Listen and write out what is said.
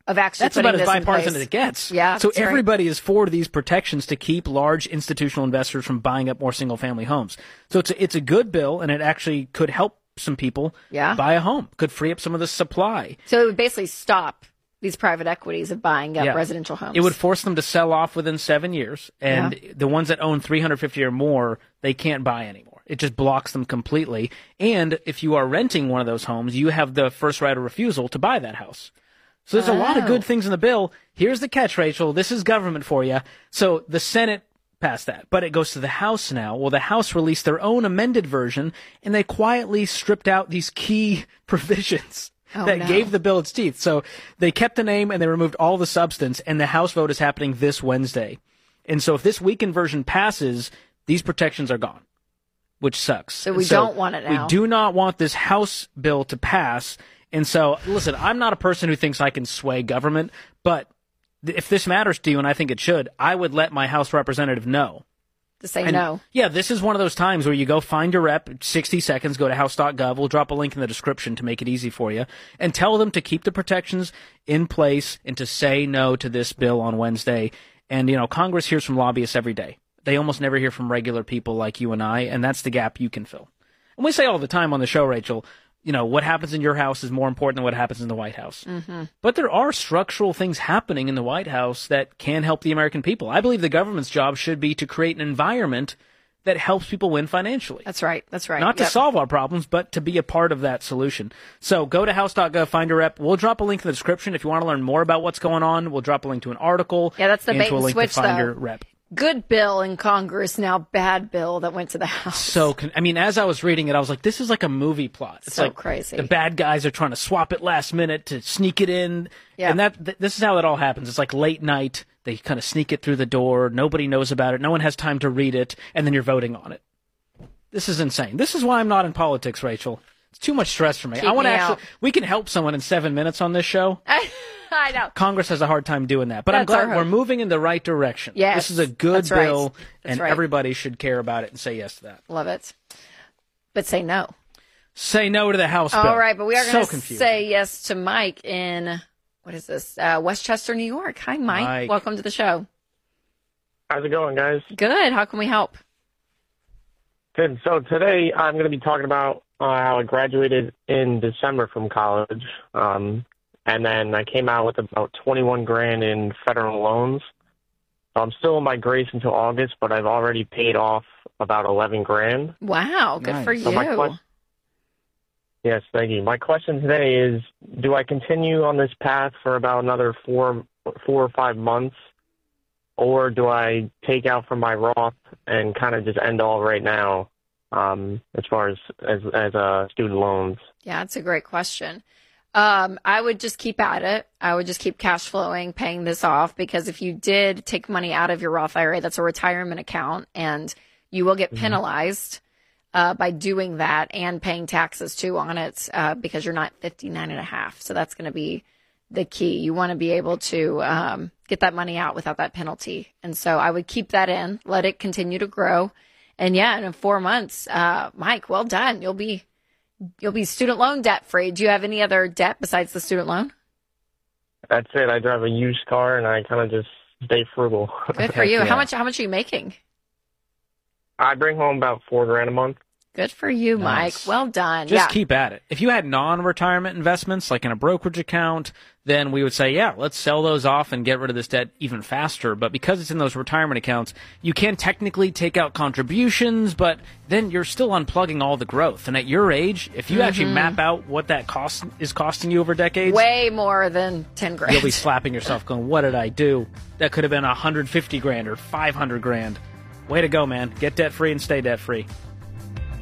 of actually That's putting about as this in bipartisan place. as it gets. Yeah, so that's right. everybody is for these protections to keep large institutional investors from buying up more single-family homes. So it's a good bill, and it actually could help some people buy a home. Could free up some of the supply. So it would basically stop these private equities of buying up residential homes. It would force them to sell off within 7 years, and the ones that own 350 or more, they can't buy anymore. It just blocks them completely. And if you are renting one of those homes, you have the first right of refusal to buy that house. So there's a lot of good things in the bill. Here's the catch, Rachel. This is government for you. So the Senate passed that, but it goes to the House now. Well, the House released their own amended version, and they quietly stripped out these key provisions that gave the bill its teeth. So they kept the name and they removed all the substance, and the House vote is happening this Wednesday. And so if this weakened version passes, these protections are gone, which sucks. So we don't want it now. We do not want this House bill to pass. And so, listen, I'm not a person who thinks I can sway government, but if this matters to you, and I think it should, I would let my House representative know. To say no. Yeah, this is one of those times where you go find your rep, 60 seconds, go to house.gov. We'll drop a link in the description to make it easy for you, and tell them to keep the protections in place and to say no to this bill on Wednesday. And, Congress hears from lobbyists every day. They almost never hear from regular people like you and I, and that's the gap you can fill. And we say all the time on the show, Rachel, what happens in your house is more important than what happens in the White House. Mm-hmm. But there are structural things happening in the White House that can help the American people. I believe the government's job should be to create an environment that helps people win financially. That's right. That's right. Not to solve our problems, but to be a part of that solution. So go to house.gov, find your rep. We'll drop a link in the description. If you want to learn more about what's going on, we'll drop a link to an article. Yeah, that's the and bait to a and link switch, to find though. your rep. Good bill in Congress, now bad bill that went to the House. So, as I was reading it, I was like, this is like a movie plot. It's so like crazy. The bad guys are trying to swap it last minute to sneak it in. Yeah. And this is how it all happens. It's like late night. They kind of sneak it through the door. Nobody knows about it. No one has time to read it. And then you're voting on it. This is insane. This is why I'm not in politics, Rachel. It's too much stress for me. I want to we can help someone in 7 minutes on this show. I know. Congress has a hard time doing that. But That's I'm glad our hope. we're moving in the right direction. Yes, this is a good that's right. bill, That's and right. everybody should care about it and say yes to that. Love it. But say no. Say no to the House bill. All right, but we are going to confusing. say yes to Mike in, what is this, Westchester, New York. Hi, Mike. Welcome to the show. How's it going, guys? Good. How can we help? Good. So today I'm going to be talking about how I graduated in December from college, and then I came out with about 21 grand in federal loans. So I'm still in my grace until August, but I've already paid off about 11 grand. Wow, good for So you. Yes, thank you. My question today is, do I continue on this path for about another four or 5 months, or do I take out from my Roth and kind of just end all right now, as far as student loans? Yeah, that's a great question. I would just keep at it. I would just keep cash flowing, paying this off, because if you did take money out of your Roth IRA, that's a retirement account, and you will get penalized by doing that and paying taxes too on it, because you're not 59 and a half. So that's going to be the key. You want to be able to get that money out without that penalty. And so I would keep that in, let it continue to grow. And yeah, in 4 months, Mike, well done. You'll be student loan debt free. Do you have any other debt besides the student loan? That's it. I drive a used car, and I kind of just stay frugal. Good for you. Yeah. How much are you making? I bring home about 4 grand a month. Good for you, Nice. Mike. Well done. Just keep at it. If you had non-retirement investments, like in a brokerage account, then we would say, yeah, let's sell those off and get rid of this debt even faster. But because it's in those retirement accounts, you can technically take out contributions, but then you're still unplugging all the growth. And at your age, if you actually map out what that is costing you over decades, way more than 10 grand. you'll be slapping yourself going, what did I do? That could have been 150 grand or 500 grand. Way to go, man. Get debt-free and stay debt-free.